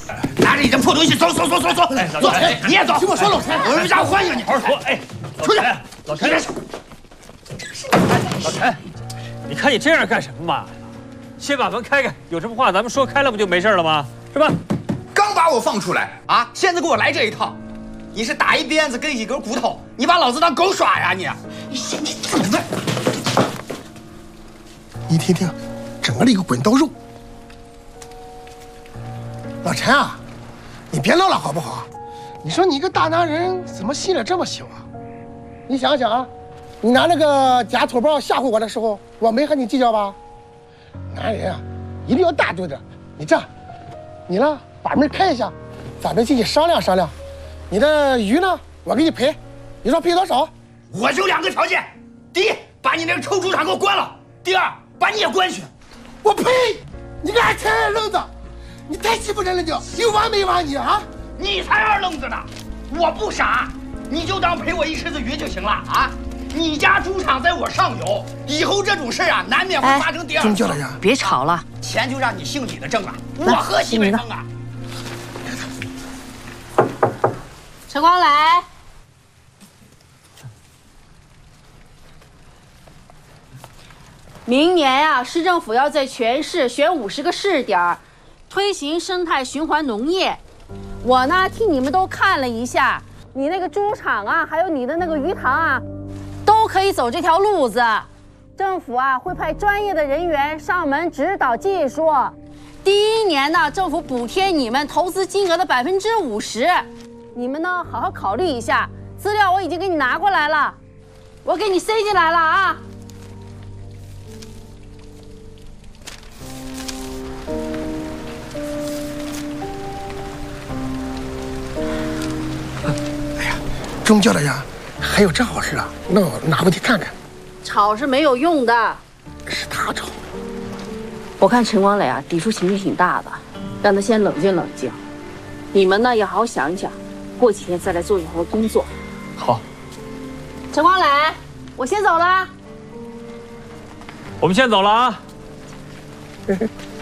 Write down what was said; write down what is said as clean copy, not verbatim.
拿着你的破东西走！走！你也走！ 听我说，老陈， 我让欢迎你。 好好说，哎， 出去！ 老陈，老陈，你看你这样干什么嘛？先把门开开，有什么话咱们说开了不就没事了吗？是吧？ 刚把我放出来啊，现在给我来这一套，你是打一鞭子跟一根骨头，你把老子当狗耍呀你！你怎么？ 你听听，整了一个滚刀肉。老陈啊，你别闹了好不好？你说你一个大男人怎么心眼这么小啊？你想想啊，你拿那个假土包吓唬我的时候，我没和你计较吧？男人啊，一定要大度点。你这样，你呢把门开一下，咱们进去商量商量。你的鱼呢，我给你赔，你说赔多少？ 我就2个条件：第一，把你那个臭猪场给我关了；第二，把你也关去。 我呸！你个二钱愣子，你太欺负人了你！有完没完你啊？ 你才二愣子呢！我不傻，你就当赔我一池子鱼就行了啊！你家猪场在我上游，以后这种事啊，难免会发生第二次。 中教的人， 别吵了， 钱就让你姓李的挣了，我喝西北风啊！ 陈光来，明年呀，市政府要在全市选50个试点，推行生态循环农业。我呢，替你们都看了一下，你那个猪场啊，还有你的那个鱼塘啊，都可以走这条路子。政府啊，会派专业的人员上门指导技术。第1年呢，政府补贴你们投资金额的50%。你们呢，好好考虑一下。资料我已经给你拿过来了，我给你塞进来了啊。 中教的人还有这好事啊？那我拿过去看看。 吵是没有用的， 是他吵。 我看陈光磊啊，抵触情绪挺大的，让他先冷静冷静。你们呢，也好好想一想，过几天再来做以后的工作。 好， 陈光磊，我先走了。 我们先走了啊。